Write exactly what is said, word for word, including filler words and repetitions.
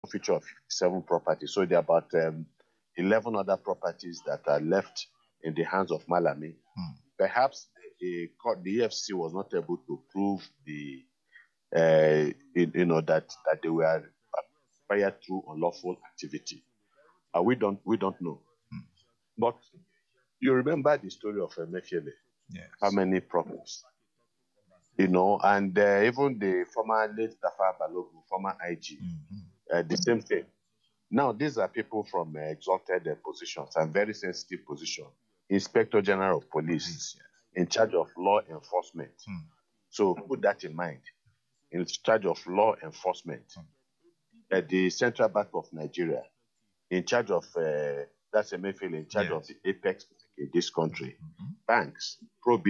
forfeiture of fifty-seven properties. So there are about um, eleven other properties that are left in the hands of Malami. Hmm. Perhaps the, court, the E F C C was not able to prove the, uh, you, you know, that that they were acquired through unlawful activity. Uh, we don't we don't know. Hmm. But you remember the story of Emefiele? Yes. How many problems? You know, and uh, even the former late Tafa Balogun, former I G, Mm-hmm. uh, the same thing. Now, these are people from uh, exalted uh, positions and very sensitive positions. Inspector General of Police, Police, yes. in charge of law enforcement. Hmm. So put that in mind. In charge of law enforcement. Hmm. At the Central Bank of Nigeria, in charge of, uh, that's Emefiele, in charge Yes. of the apex in this country. Mm-hmm. Banks, pro